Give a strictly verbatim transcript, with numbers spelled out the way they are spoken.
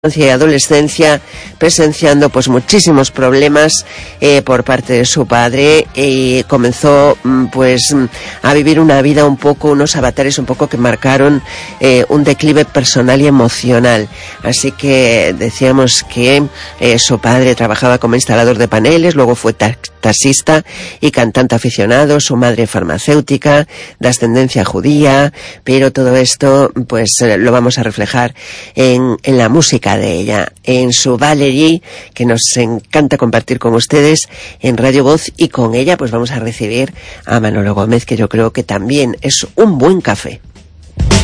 y adolescencia, presenciando pues muchísimos problemas eh, por parte de su padre, y comenzó pues a vivir una vida un poco, unos avatares un poco que marcaron eh, un declive personal y emocional. Así que decíamos que eh, su padre trabajaba como instalador de paneles, luego fue ta taxista y cantante aficionado, su madre farmacéutica, de ascendencia judía, pero todo esto pues eh, lo vamos a reflejar en, en la música de ella, en su Valerie, que nos encanta compartir con ustedes en Radio Voz, y con ella pues vamos a recibir a Manolo Gómez, que yo creo que también es un buen café.